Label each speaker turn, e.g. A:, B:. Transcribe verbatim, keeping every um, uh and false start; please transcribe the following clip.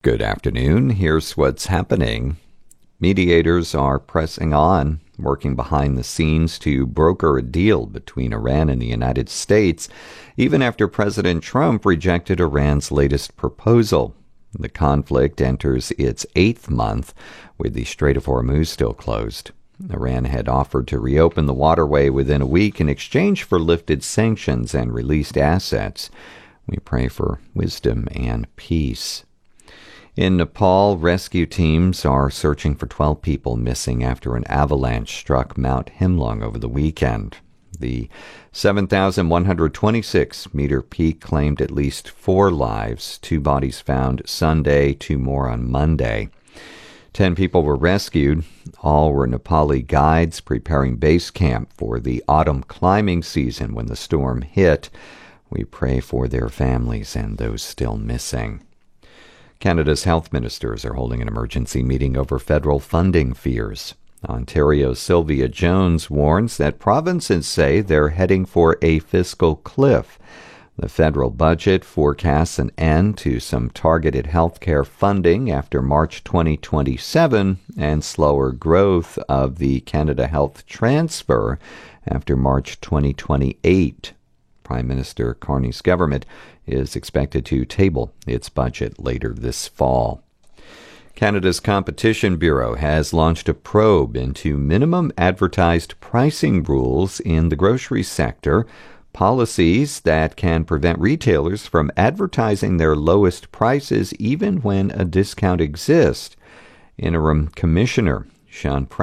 A: Good afternoon. Here's what's happening. Mediators are pressing on, working behind the scenes to broker a deal between Iran and the United States, even after President Trump rejected Iran's latest proposal. The conflict enters its eighth month, with the Strait of Hormuz still closed. Iran had offered to reopen the waterway within a week in exchange for lifted sanctions and released assets. We pray for wisdom and peace. In Nepal, rescue teams are searching for twelve people missing after an avalanche struck Mount Himlung over the weekend. The seven thousand one hundred twenty-six meter peak claimed at least four lives, two bodies found Sunday, two more on Monday. Ten people were rescued. All were Nepali guides preparing base camp for the autumn climbing season when the storm hit. We pray for their families and those still missing. Canada's health ministers are holding an emergency meeting over federal funding fears. Ontario's Sylvia Jones warns that provinces say they're heading for a fiscal cliff. The federal budget forecasts an end to some targeted health care funding after March twenty twenty-seven and slower growth of the Canada Health Transfer after March twenty twenty-eight. Prime Minister Carney's government is expected to table its budget later this fall. Canada's Competition Bureau has launched a probe into minimum advertised pricing rules in the grocery sector, policies that can prevent retailers from advertising their lowest prices even when a discount exists. Interim Commissioner Sean